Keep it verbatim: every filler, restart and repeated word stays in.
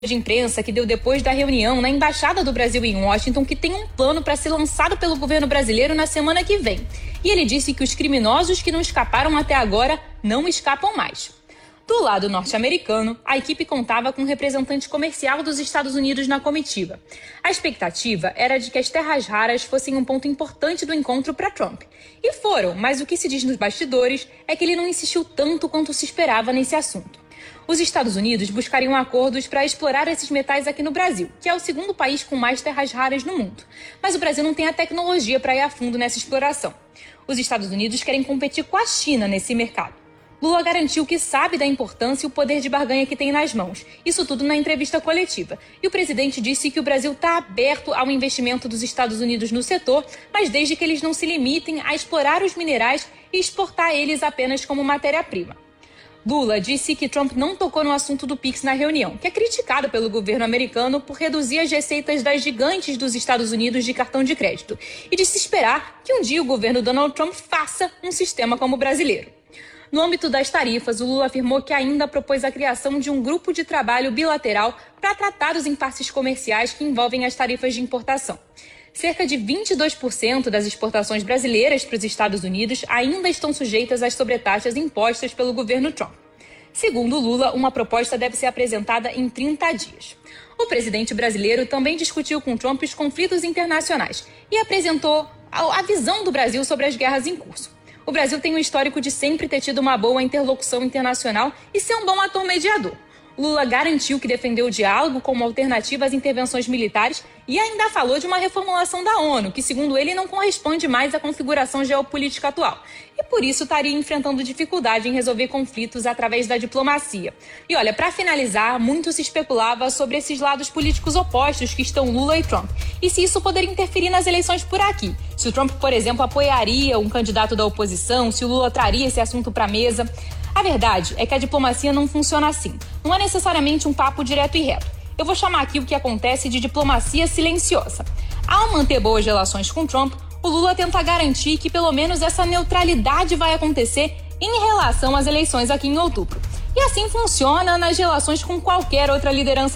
de imprensa que deu depois da reunião na Embaixada do Brasil em Washington, que tem um plano para ser lançado pelo governo brasileiro na semana que vem. E ele disse que os criminosos que não escaparam até agora não escapam mais. Do lado norte-americano, a equipe contava com um representante comercial dos Estados Unidos na comitiva. A expectativa era de que as terras raras fossem um ponto importante do encontro para Trump. E foram, mas o que se diz nos bastidores é que ele não insistiu tanto quanto se esperava nesse assunto. Os Estados Unidos buscariam acordos para explorar esses metais aqui no Brasil, que é o segundo país com mais terras raras no mundo. Mas o Brasil não tem a tecnologia para ir a fundo nessa exploração. Os Estados Unidos querem competir com a China nesse mercado. Lula garantiu que sabe da importância e o poder de barganha que tem nas mãos. Isso tudo na entrevista coletiva. E o presidente disse que o Brasil está aberto ao investimento dos Estados Unidos no setor, mas desde que eles não se limitem a explorar os minerais e exportar eles apenas como matéria-prima. Lula disse que Trump não tocou no assunto do Pix na reunião, que é criticado pelo governo americano por reduzir as receitas das gigantes dos Estados Unidos de cartão de crédito, e disse esperar que um dia o governo Donald Trump faça um sistema como o brasileiro. No âmbito das tarifas, o Lula afirmou que ainda propôs a criação de um grupo de trabalho bilateral para tratar os impasses comerciais que envolvem as tarifas de importação. Cerca de vinte e dois por cento das exportações brasileiras para os Estados Unidos ainda estão sujeitas às sobretaxas impostas pelo governo Trump. Segundo Lula, uma proposta deve ser apresentada em trinta dias. O presidente brasileiro também discutiu com Trump os conflitos internacionais e apresentou a visão do Brasil sobre as guerras em curso. O Brasil tem um histórico de sempre ter tido uma boa interlocução internacional e ser um bom ator mediador. Lula garantiu que defendeu o diálogo como alternativa às intervenções militares e ainda falou de uma reformulação da ONU, que, segundo ele, não corresponde mais à configuração geopolítica atual. E por isso estaria enfrentando dificuldade em resolver conflitos através da diplomacia. E olha, para finalizar, muito se especulava sobre esses lados políticos opostos que estão Lula e Trump. E se isso poderia interferir nas eleições por aqui. Se o Trump, por exemplo, apoiaria um candidato da oposição, se o Lula traria esse assunto para a mesa. A verdade é que a diplomacia não funciona assim. Não é necessariamente um papo direto e reto. Eu vou chamar aqui o que acontece de diplomacia silenciosa. Ao manter boas relações com Trump, o Lula tenta garantir que pelo menos essa neutralidade vai acontecer em relação às eleições aqui em outubro. E assim funciona nas relações com qualquer outra liderança